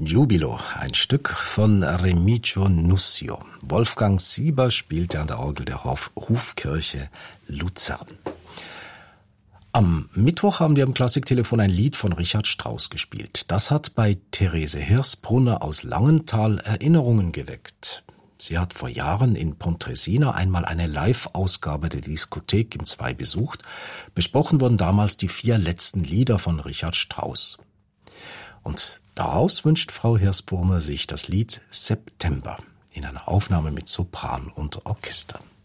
Giubilo, ein Stück von Remigio Nussio. Wolfgang Sieber spielte an der Orgel der Hofkirche Luzern. Am Mittwoch haben wir im Klassiktelefon ein Lied von Richard Strauss gespielt. Das hat bei Therese Hirsbrunner aus Langenthal Erinnerungen geweckt. Sie hat vor Jahren in Pontresina einmal eine Live-Ausgabe der Diskothek im 2 besucht. Besprochen wurden damals die 4 letzten Lieder von Richard Strauss. Und daraus wünscht Frau Hirsbrunner sich das Lied September in einer Aufnahme mit Sopran und Orchester.